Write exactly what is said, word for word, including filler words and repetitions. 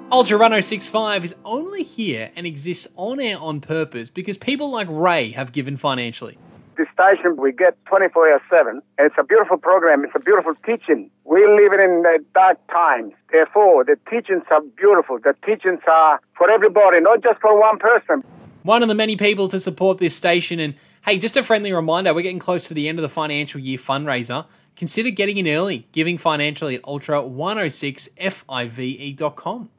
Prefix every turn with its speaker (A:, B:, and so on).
A: Ultra ten sixty-five is only here and exists on air on purpose because people like Ray have given financially.
B: This station we get twenty-four hour seven, and it's a beautiful program. It's a beautiful teaching. We live in uh, dark times. Therefore, the teachings are beautiful. The teachings are for everybody, not just for one person.
A: One of the many people to support this station. And hey, just a friendly reminder, we're getting close to the end of the financial year fundraiser. Consider getting in early, giving financially at ultra ten sixty-five dot com.